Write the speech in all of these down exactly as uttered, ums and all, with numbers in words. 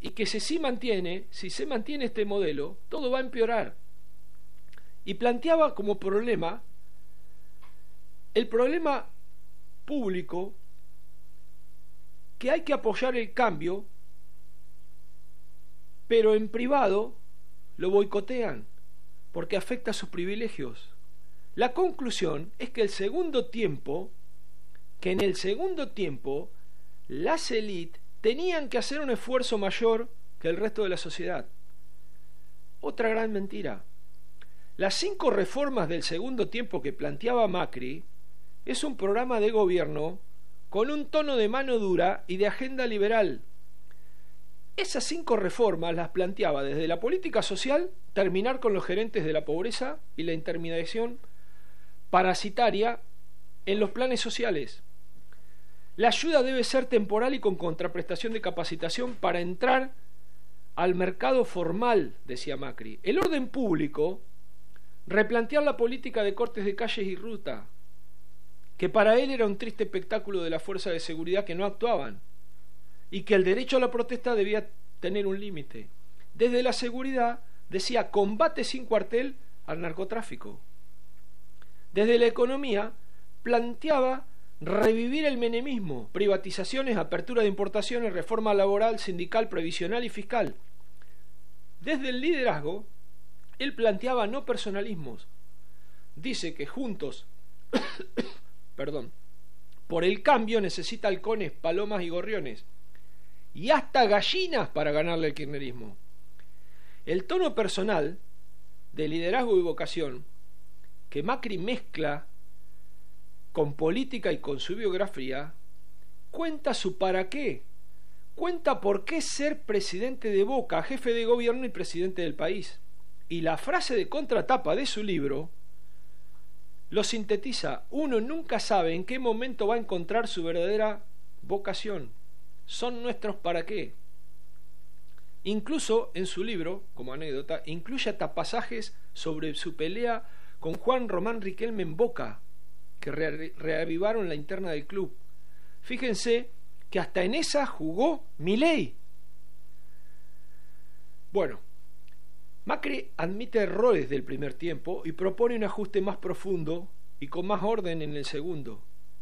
y que si sí mantiene, si se mantiene este modelo, todo va a empeorar. Y planteaba como problema el problema público, que hay que apoyar el cambio, pero en privado lo boicotean porque afecta a sus privilegios. La conclusión es que el segundo tiempo, que en el segundo tiempo las élites tenían que hacer un esfuerzo mayor que el resto de la sociedad. Otra gran mentira. Las cinco reformas del segundo tiempo que planteaba Macri es un programa de gobierno con un tono de mano dura y de agenda liberal. Esas cinco reformas las planteaba desde la política social, terminar con los gerentes de la pobreza y la intermediación parasitaria en los planes sociales. La ayuda debe ser temporal y con contraprestación de capacitación para entrar al mercado formal, decía Macri. El orden público, replantear la política de cortes de calles y ruta, que para él era un triste espectáculo de la fuerza de seguridad que no actuaban, y que el derecho a la protesta debía tener un límite. Desde la seguridad decía combate sin cuartel al narcotráfico. Desde la economía planteaba revivir el menemismo, privatizaciones, apertura de importaciones, reforma laboral, sindical, previsional y fiscal. Desde el liderazgo, él planteaba no personalismos. Dice que juntos, perdón, por el cambio necesita halcones, palomas y gorriones, y hasta gallinas para ganarle al kirchnerismo. El tono personal de liderazgo y vocación que Macri mezcla con política y con su biografía, cuenta su para qué, cuenta por qué ser presidente de Boca, jefe de gobierno y presidente del país. Y la frase de contratapa de su libro lo sintetiza: uno nunca sabe en qué momento va a encontrar su verdadera vocación. Son nuestros para qué. Incluso en su libro, como anécdota, incluye hasta pasajes sobre su pelea con Juan Román Riquelme en Boca, que re reavivaron la interna del club. Fíjense que hasta en esa jugó Milei. Bueno, Macri admite errores del primer tiempo y propone un ajuste más profundo y con más orden en el segundo.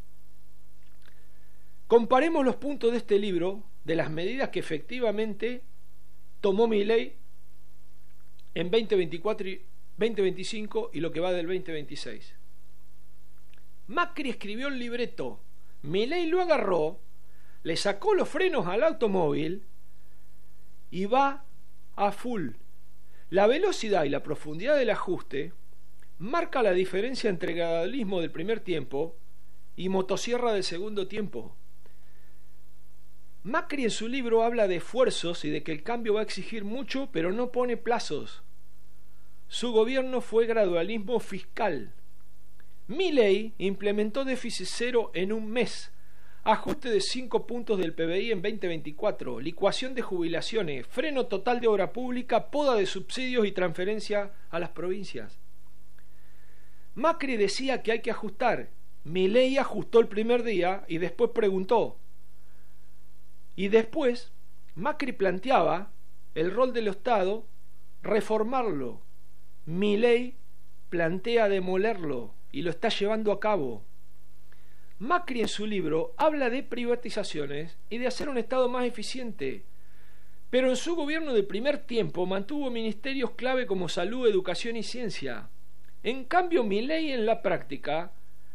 Comparemos los puntos de este libro de las medidas que efectivamente tomó Milei en veinte veinticuatro y veinte veinticinco y lo que va del veinte veintiséis. Macri escribió el libreto, Milei lo agarró, le sacó los frenos al automóvil y va a full. La velocidad y la profundidad del ajuste marca la diferencia entre gradualismo del primer tiempo y motosierra del segundo tiempo. Macri en su libro habla de esfuerzos y de que el cambio va a exigir mucho, pero no pone plazos. Su gobierno fue gradualismo fiscal. Milei implementó déficit cero en un mes, ajuste de cinco puntos del P B I en veinte veinticuatro, licuación de jubilaciones, freno total de obra pública, poda de subsidios y transferencia a las provincias. Macri decía que hay que ajustar. Milei ajustó el primer día y después preguntó. Y después Macri planteaba el rol del Estado, reformarlo. Milei plantea demolerlo y lo está llevando a cabo. Macri en su libro habla de privatizaciones y de hacer un Estado más eficiente, pero en su gobierno de primer tiempo mantuvo ministerios clave como salud, educación y ciencia. En cambio, Milei en la práctica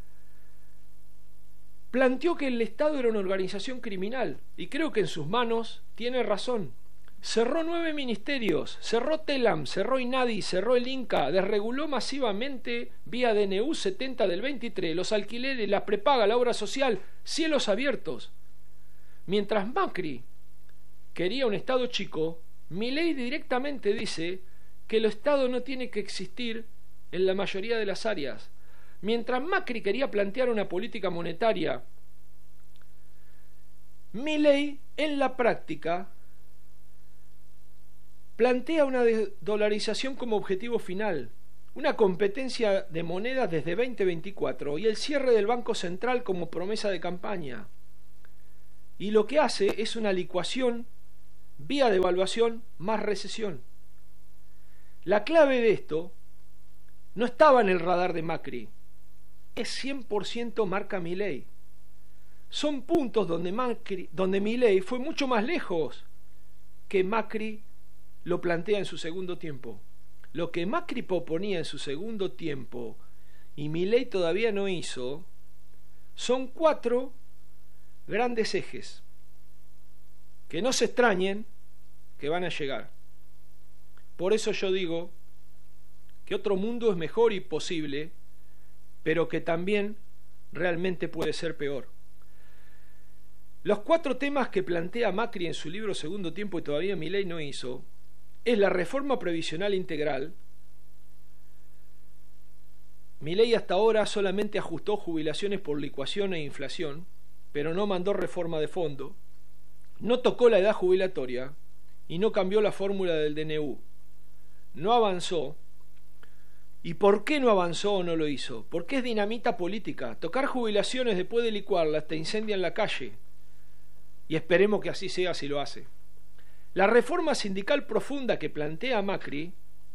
planteó que el Estado era una organización criminal, y creo que en sus manos tiene razón. Cerró nueve ministerios, cerró TELAM, cerró INADI, cerró el INCA, desreguló masivamente vía D N U setenta del veintitrés, los alquileres, la prepaga, la obra social, cielos abiertos. Mientras Macri quería un Estado chico, Milei directamente dice que el Estado no tiene que existir en la mayoría de las áreas. Mientras Macri quería plantear una política monetaria, Milei en la práctica plantea una dolarización como objetivo final, una competencia de monedas desde veinte veinticuatro y el cierre del Banco Central como promesa de campaña. Y lo que hace es una licuación vía devaluación más recesión. La clave de esto no estaba en el radar de Macri, es cien por ciento marca Milei. Son puntos donde Macri, donde Milei fue mucho más lejos que Macri lo plantea en su segundo tiempo. Lo que Macri proponía en su segundo tiempo y Milei todavía no hizo, son cuatro grandes ejes que no se extrañen que van a llegar. Por eso yo digo que otro mundo es mejor y posible, pero que también realmente puede ser peor. Los cuatro temas que plantea Macri en su libro Segundo Tiempo y todavía Milei no hizo es la reforma previsional integral. Milei hasta ahora solamente ajustó jubilaciones por licuación e inflación, pero no mandó reforma de fondo, no tocó la edad jubilatoria y no cambió la fórmula del D N U. No avanzó. ¿Y por qué no avanzó o no lo hizo? Porque es dinamita política. Tocar jubilaciones después de licuarlas te incendian la calle. Y esperemos que así sea si lo hace. La reforma sindical profunda que plantea Macri,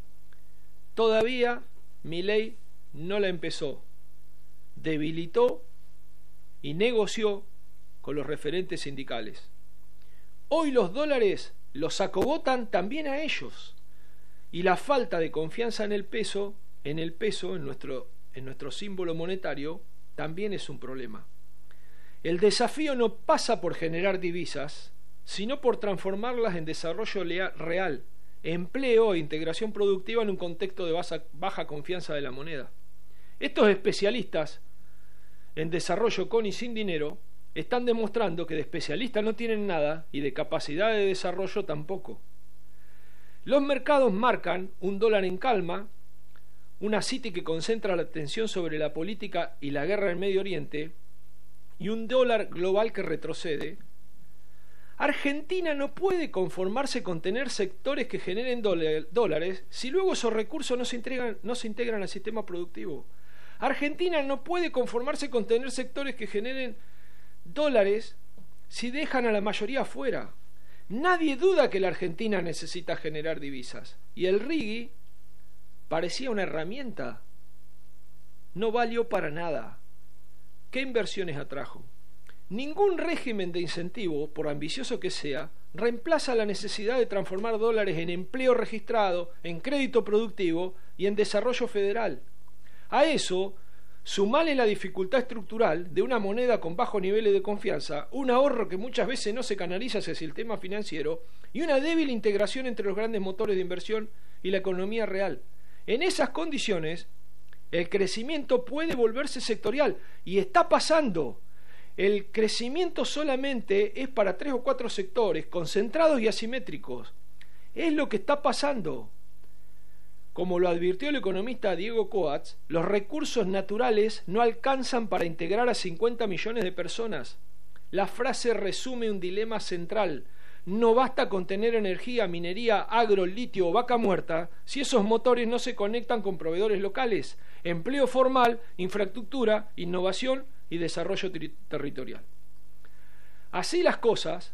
todavía Milei no la empezó. Debilitó y negoció con los referentes sindicales. Hoy los dólares los acogotan también a ellos. Y la falta de confianza en el peso, en el peso, en nuestro, en nuestro símbolo monetario, también es un problema. El desafío no pasa por generar divisas, sino por transformarlas en desarrollo real, empleo e integración productiva en un contexto de baja, baja confianza de la moneda. Estos especialistas en desarrollo con y sin dinero están demostrando que de especialistas no tienen nada y de capacidad de desarrollo tampoco. Los mercados marcan un dólar en calma, una Citi que concentra la atención sobre la política y la guerra en Medio Oriente, y un dólar global que retrocede. Argentina no puede conformarse con tener sectores que generen dólares si luego esos recursos no se integran, no se integran al sistema productivo. Argentina no puede conformarse con tener sectores que generen dólares si dejan a la mayoría afuera. Nadie duda que la Argentina necesita generar divisas. Y el R I G I parecía una herramienta. No valió para nada. ¿Qué inversiones atrajo? Ningún régimen de incentivo, por ambicioso que sea, reemplaza la necesidad de transformar dólares en empleo registrado, en crédito productivo y en desarrollo federal. A eso, sumale la dificultad estructural de una moneda con bajos niveles de confianza, un ahorro que muchas veces no se canaliza hacia el sistema financiero y una débil integración entre los grandes motores de inversión y la economía real. En esas condiciones, el crecimiento puede volverse sectorial y está pasando. El crecimiento solamente es para tres o cuatro sectores concentrados y asimétricos. Es lo que está pasando. Como lo advirtió el economista Diego Coats, los recursos naturales no alcanzan para integrar a cincuenta millones de personas. La frase resume un dilema central. No basta con tener energía, minería, agro, litio o vaca muerta si esos motores no se conectan con proveedores locales, empleo formal, infraestructura, innovación y desarrollo ter- territorial. Así las cosas,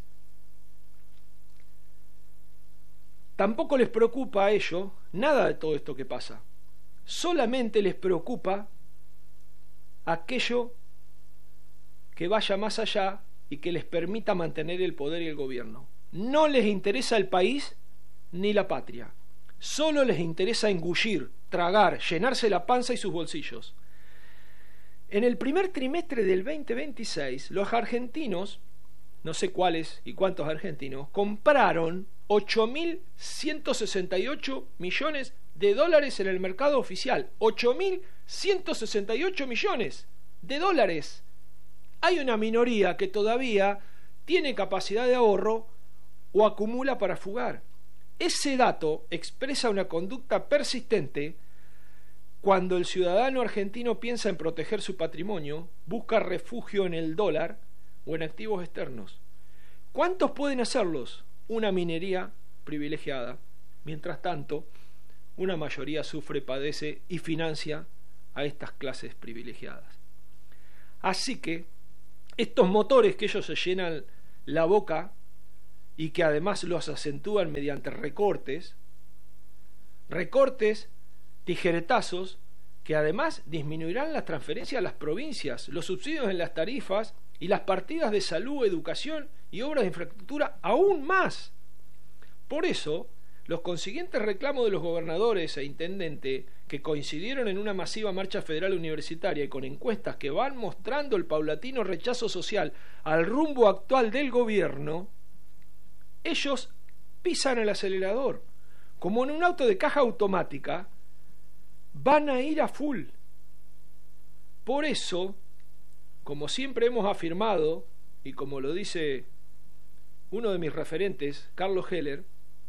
tampoco les preocupa a ellos nada de todo esto que pasa. Solamente les preocupa aquello que vaya más allá y que les permita mantener el poder y el gobierno. No les interesa el país ni la patria. Solo les interesa engullir, tragar, llenarse la panza y sus bolsillos. En el primer trimestre del veinte veintiséis, los argentinos, no sé cuáles y cuántos argentinos, compraron ocho mil ciento sesenta y ocho millones de dólares en el mercado oficial. ocho mil ciento sesenta y ocho millones de dólares. Hay una minoría que todavía tiene capacidad de ahorro o acumula para fugar. Ese dato expresa una conducta persistente cuando el ciudadano argentino piensa en proteger su patrimonio, busca refugio en el dólar o en activos externos. ¿Cuántos pueden hacerlos? Una minoría privilegiada. Mientras tanto, una mayoría sufre, padece y financia a estas clases privilegiadas. Así que estos motores que ellos se llenan la boca y que además los acentúan mediante recortes, recortes, tijeretazos, que además disminuirán las transferencias a las provincias, los subsidios en las tarifas y las partidas de salud, educación y obras de infraestructura aún más. Por eso, los consiguientes reclamos de los gobernadores e intendentes, que coincidieron en una masiva marcha federal universitaria y con encuestas que van mostrando el paulatino rechazo social al rumbo actual del gobierno, ellos pisan el acelerador. Como en un auto de caja automática, van a ir a full. Por eso, como siempre hemos afirmado, y como lo dice uno de mis referentes, Carlos Heller,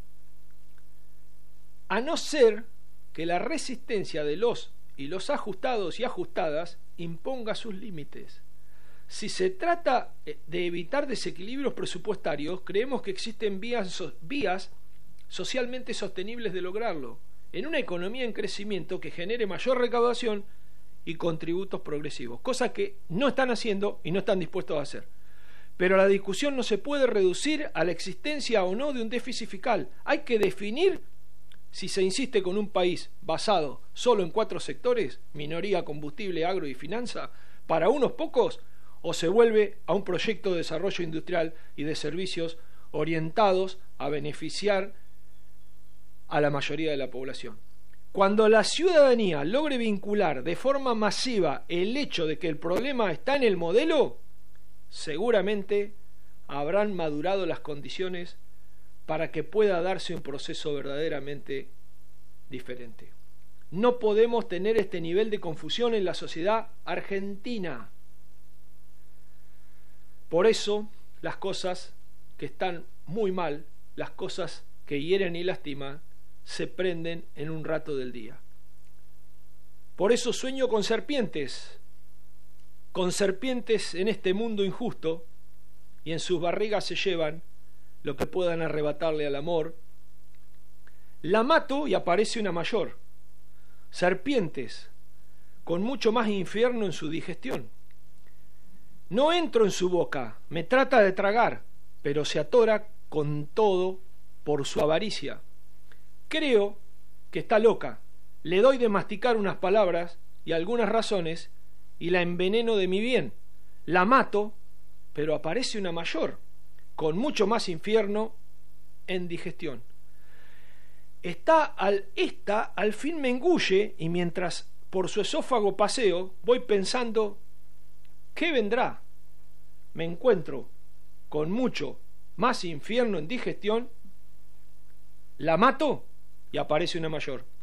a no ser que la resistencia de los y los ajustados y ajustadas imponga sus límites. Si se trata de evitar desequilibrios presupuestarios, creemos que existen vías, vías socialmente sostenibles de lograrlo, en una economía en crecimiento que genere mayor recaudación y contributos progresivos, cosa que no están haciendo y no están dispuestos a hacer. Pero la discusión no se puede reducir a la existencia o no de un déficit fiscal. Hay que definir si se insiste con un país basado solo en cuatro sectores, minoría, combustible, agro y finanza, para unos pocos, o se vuelve a un proyecto de desarrollo industrial y de servicios orientados a beneficiar a la mayoría de la población. Cuando la ciudadanía logre vincular de forma masiva el hecho de que el problema está en el modelo, seguramente habrán madurado las condiciones para que pueda darse un proceso verdaderamente diferente. No podemos tener este nivel de confusión en la sociedad argentina. Por eso, las cosas que están muy mal, las cosas que hieren y lastiman, se prenden en un rato del día. Por eso sueño con serpientes, con serpientes en este mundo injusto, y en sus barrigas se llevan lo que puedan arrebatarle al amor. La mato y aparece una mayor. Serpientes, con mucho más infierno en su digestión. No entro en su boca, me trata de tragar, pero se atora con todo por su avaricia. Creo que está loca, le doy de masticar unas palabras y algunas razones y la enveneno de mi bien. La mato, pero aparece una mayor, con mucho más infierno en digestión. Esta al, esta al fin me engulle y mientras por su esófago paseo voy pensando, ¿qué vendrá? Me encuentro con mucho más infierno en digestión, la mato y aparece una mayor.